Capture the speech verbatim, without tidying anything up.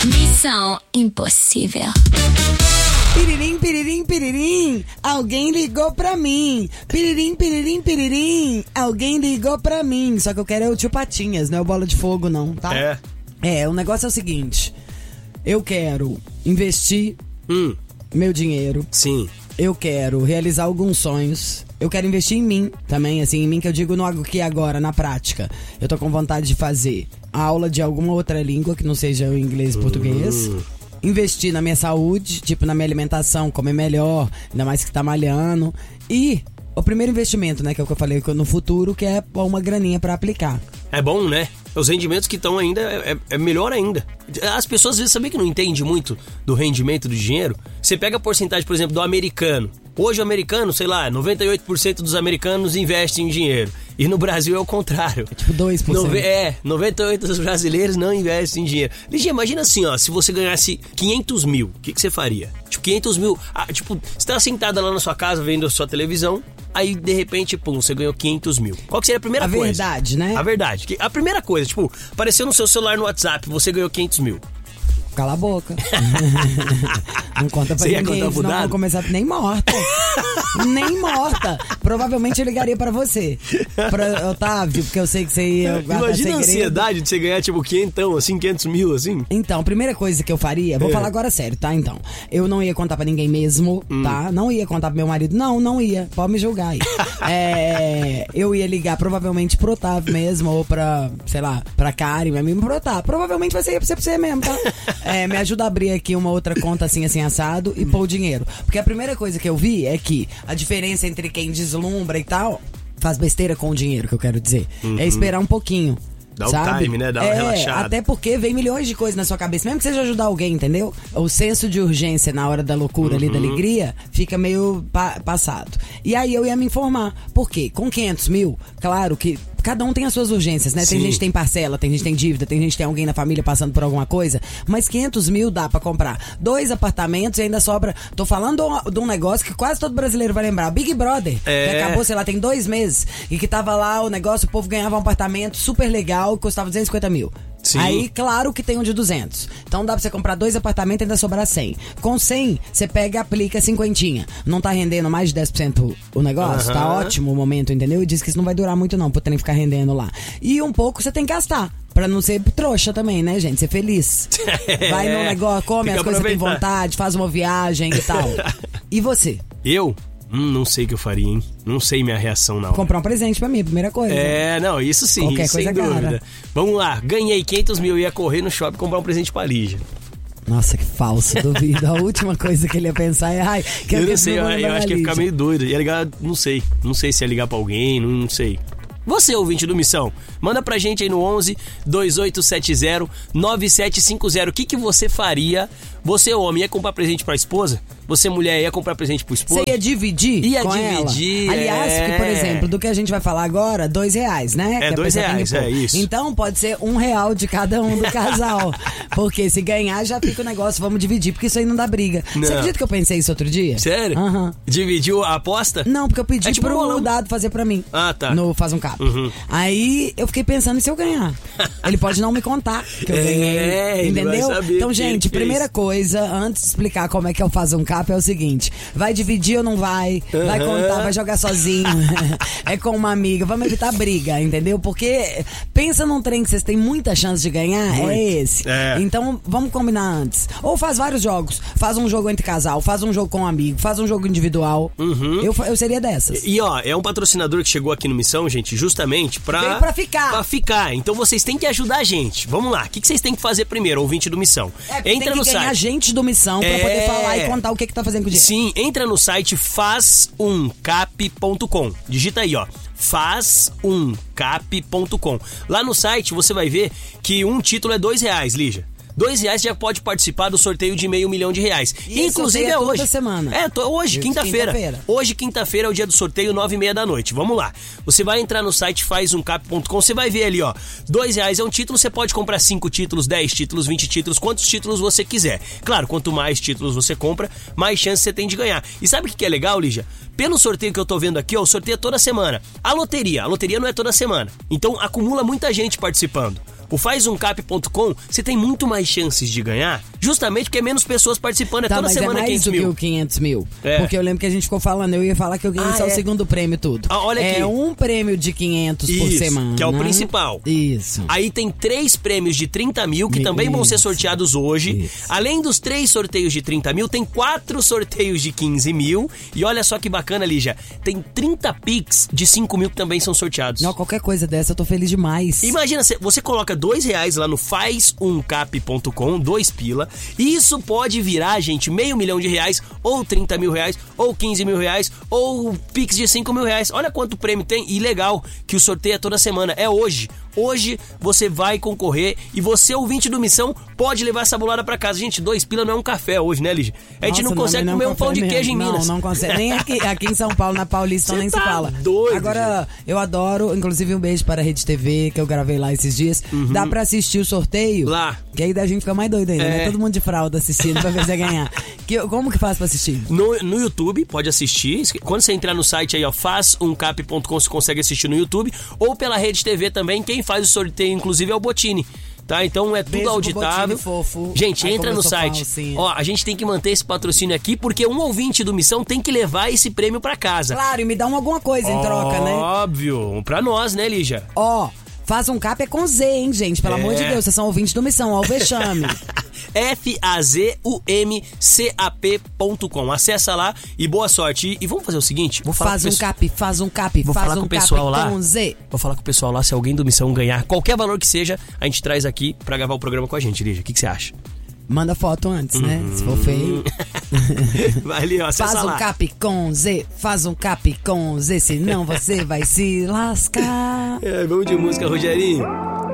Missão impossível. Piririm, piririm, piririm, alguém ligou pra mim. Piririm, piririm, piririm, alguém ligou pra mim. Só que eu quero é o tio Patinhas, não é o Bola de Fogo não, tá? É. É, o negócio é o seguinte. Eu quero investir Hum. meu dinheiro. Sim. Eu quero realizar alguns sonhos. Eu quero investir em mim também, assim, em mim que eu digo no aqui agora, na prática. Eu tô com vontade de fazer aula de alguma outra língua que não seja o inglês e português. Hum. Investir na minha saúde, tipo na minha alimentação, comer melhor, ainda mais que tá malhando. E o primeiro investimento, né, que é o que eu falei que eu- no futuro, que é pôr uma graninha pra aplicar. É bom, né? Os rendimentos que estão ainda é, é- é melhor ainda. As pessoas às vezes sabem que não entendem muito do rendimento do dinheiro. Você pega a porcentagem, por exemplo, do americano. Hoje o americano, sei lá, noventa e oito por cento dos americanos investem em dinheiro. E no Brasil é o contrário. É tipo dois por cento. Nove- é, noventa e oito por cento dos brasileiros não investem em dinheiro. Ligia, imagina assim, ó, se você ganhasse quinhentos mil, o que, que você faria? Tipo, quinhentos mil, ah, tipo, você tá sentada lá na sua casa vendo a sua televisão, aí de repente, pum, você ganhou quinhentos mil. Qual que seria a primeira A coisa? verdade, né? A verdade. Que- A primeira coisa, tipo, apareceu no seu celular no WhatsApp, você ganhou quinhentos mil. Cala a boca. Não conta pra Você ia ninguém, contar pro senão eu dado? vou começar nem morta. Nem morta. Provavelmente eu ligaria pra você. Pra Otávio, porque eu sei que você ia guardar Imagina a segredo. ansiedade de você ganhar, tipo, quinhentão, assim, quinhentos mil, assim. Então, a primeira coisa que eu faria, vou É. falar agora sério, tá? Então, eu não ia contar pra ninguém mesmo, Hum. tá? Não ia contar pro meu marido, não, não ia. Pode me julgar aí. É, eu ia ligar provavelmente pro Otávio mesmo, ou pra, sei lá, pra Karen, mas mesmo pro Otávio. Provavelmente vai ser pra você, pra você mesmo, tá? É, me ajuda a abrir aqui uma outra conta assim, assim, assado e pôr o dinheiro. Porque a primeira coisa que eu vi é que a diferença entre quem deslumbra e tal, faz besteira com o dinheiro, que eu quero dizer, é esperar um pouquinho. Dá um sabe? time, né? Dá uma é, relaxada. Até porque vem milhões de coisas na sua cabeça, mesmo que seja ajudar alguém, entendeu? O senso de urgência na hora da loucura ali, da alegria, fica meio pa- passado. E aí eu ia me informar. Por quê? Com quinhentos mil, claro que cada um tem as suas urgências, né? Tem Sim. gente que tem parcela, tem gente que tem dívida, tem gente que tem alguém na família passando por alguma coisa, mas quinhentos mil dá pra comprar dois apartamentos e ainda sobra. Tô falando de um- de um negócio que quase todo brasileiro vai lembrar, Big Brother, É. que acabou, sei lá, tem dois meses, e que tava lá o negócio, o povo ganhava um apartamento super legal, que custava duzentos e cinquenta mil. Sim. Aí, claro que tem um de duzentos. Então dá pra você comprar dois apartamentos e ainda sobrar cem. Com cem, você pega e aplica cinquentinha. Não tá rendendo mais de dez por cento o negócio? Tá Aham. ótimo o momento, entendeu? E diz que isso não vai durar muito não, pro trem ficar rendendo lá. E um pouco você tem que gastar. Pra não ser trouxa também, né, gente? Ser feliz. Vai no negócio, come Tem as que coisas que tem aproveitar. vontade, faz uma viagem e tal. E você? Eu? Hum, não sei o que eu faria, hein? Não sei minha reação na hora. Comprar um presente pra mim, primeira coisa. É, não, isso sim, Qualquer sem coisa dúvida. cara. Vamos lá, ganhei quinhentos mil, ia correr no shopping comprar um presente pra Lígia. Nossa, que falso, duvido. A última coisa que ele ia pensar é, ai, que Eu não alguém sei, eu, vai eu mandar acho que ia Lígia. ficar meio doido. Ia ligar, não sei. Não sei se ia ligar pra alguém, não, não sei. Você, ouvinte do Missão, manda pra gente aí no onze, dois oito sete zero, nove sete cinco zero. O que que você faria? Você, homem, ia comprar presente pra esposa? Você, mulher, ia comprar presente pro esposo? Você ia dividir Ia com dividir, ela? Aliás, é. que, por exemplo, do que a gente vai falar agora, dois reais, né? É, Que a dois pessoa tem reais, que pôr. é isso. Então pode ser um real de cada um do casal. Porque se ganhar, já fica o negócio, vamos dividir, porque isso aí não dá briga. Não. Você acredita que eu pensei isso outro dia? Sério? Aham. Dividiu a aposta? Não, porque eu pedi É tipo pro um bolão. Dado fazer pra mim. Ah, tá. No Faz um Cap. Uhum. Aí eu fiquei pensando, e se eu ganhar? Ele pode não me contar que eu É, ganhei. ele vai Entendeu? saber Então, o que ele gente, fez. primeira coisa, antes de explicar como é que é o Faz um Cap, é o seguinte: vai dividir ou não vai? Vai Aham. contar, vai jogar sozinho. É com uma amiga. Vamos evitar briga, entendeu? Porque pensa num trem que vocês têm muita chance de ganhar, Muito. é esse. É. Então, vamos combinar antes. Ou faz vários jogos. Faz um jogo entre casal, faz um jogo com um amigo, faz um jogo individual. Uhum. Eu, fa- eu seria dessas. E ó, é um patrocinador que chegou aqui no Missão, gente, justamente pra... Veio pra ficar. Pra ficar. Então vocês têm que ajudar a gente. Vamos lá, o que que vocês têm que fazer primeiro, ouvinte do Missão? É, porque Entra tem no que ganhar site. gente do Missão pra É. poder falar e contar o que que tá fazendo com o dinheiro. Sim, entra no site faz um cap ponto com. Digita aí, ó. faz um cap ponto com. Lá no site você vai ver que um título é dois reais, Lígia. Dois reais já pode participar do sorteio de meio milhão de reais. E esse Inclusive sorteio é é toda hoje. semana. É, tô- hoje, Isso, quinta-feira. quinta-feira. Hoje, quinta-feira, é o dia do sorteio, nove e meia da noite. Vamos lá. Você vai entrar no site faz um cap ponto com, você vai ver ali, ó. Dois reais é um título, você pode comprar cinco títulos, dez títulos, vinte títulos, quantos títulos você quiser. Claro, quanto mais títulos você compra, mais chance você tem de ganhar. E sabe o que que é legal, Lígia? Pelo sorteio que eu tô vendo aqui, ó, o sorteio é toda semana. A loteria, a loteria não é toda semana. Então acumula muita gente participando. O faz um cap ponto com, você tem muito mais chances de ganhar, justamente porque é menos pessoas participando. É tá, toda mas semana é mais quinhentos do mil. que o quinhentos mil. É. Porque eu lembro que a gente ficou falando, eu ia falar que eu ganhei Ah, só é. o segundo prêmio tudo. Ah, olha aqui. É um prêmio de quinhentos por Isso, semana. que é o principal. Isso. Aí tem três prêmios de trinta mil, que Mi- também vão ser isso. sorteados hoje. Isso. Além dos três sorteios de trinta mil, tem quatro sorteios de quinze mil. E olha só que bacana, Lígia. Tem trinta Pix de cinco mil que também são sorteados. Não, qualquer coisa dessa eu tô feliz demais. Imagina, cê- você coloca dois reais lá no faz um cap ponto com, dois pila, e isso pode virar, gente, meio milhão de reais, ou trinta mil reais, ou quinze mil reais, ou Pix de cinco mil reais. Olha quanto prêmio tem, e legal, que o sorteio é toda semana, é hoje. Hoje você vai concorrer e você, ouvinte do Missão, pode levar essa bolada pra casa. Gente, dois pila não é um café hoje, né, Lígia? A gente Nossa, não consegue mas comer é um pão de café queijo mesmo. em Minas. Não, não consegue. Nem aqui, aqui em São Paulo, na Paulista, Cê nem tá se fala. doido, Agora, eu adoro, inclusive um beijo para a Rede T V, que eu gravei lá esses dias. Dá pra assistir o sorteio. Lá. Que aí da gente fica mais doido ainda, É. né? Todo mundo de fralda assistindo pra ver se vai ganhar. Que, como que faz pra assistir? No, no YouTube, pode assistir. Quando você entrar no site aí, ó, faz um cap ponto com, você consegue assistir no YouTube. Ou pela Rede T V também. Quem faz o sorteio, inclusive, é o Botini. Tá? Então é tudo Beijo pro auditável. Botini, fofo. Gente, Ai, entra como no eu sou site. falsinha. Ó, a gente tem que manter esse patrocínio aqui, porque um ouvinte do Missão tem que levar esse prêmio pra casa. Claro, e me dá uma, alguma coisa em troca, né? Óbvio. Pra nós, né, Lígia? Ó, faz um cap é com Z, hein, gente? Pelo É. amor de Deus, vocês são ouvintes do Missão, ó, o vexame. F A Z U M C A P ponto com. Acessa lá e boa sorte. E, e vamos fazer o seguinte: vou falar Faz com o um pessoal- cap, faz um cap, Vou faz falar um com o cap pessoal lá. com Z. Vou falar com o pessoal lá, se alguém do Missão ganhar qualquer valor que seja, a gente traz aqui pra gravar o programa com a gente, Lígia. O que que você acha? Manda foto antes, né? Se for feio. Vai ali, ó, acessa Faz um lá. cap com Z, faz um cap com Z, senão você vai se lascar. É, vamos de música, Rogerinho.